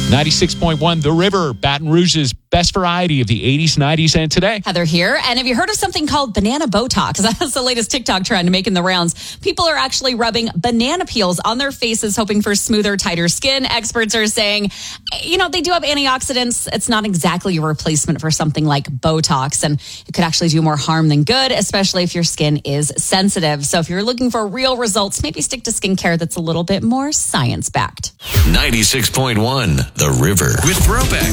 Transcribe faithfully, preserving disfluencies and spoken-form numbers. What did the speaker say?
ninety-six point one The River, Baton Rouge's best variety of the eighties, nineties, and today. Heather here. And have you heard of something called banana Botox? That's the latest TikTok trend making the rounds. People are actually rubbing banana peels on their faces, hoping for smoother, tighter skin. Experts are saying, you know, they do have antioxidants. It's not exactly a replacement for something like Botox, and it could actually do more harm than good, especially if your skin is sensitive. So if you're looking for real results, maybe stick to skincare that's a little bit more science-backed. ninety-six point one The River with Throwback.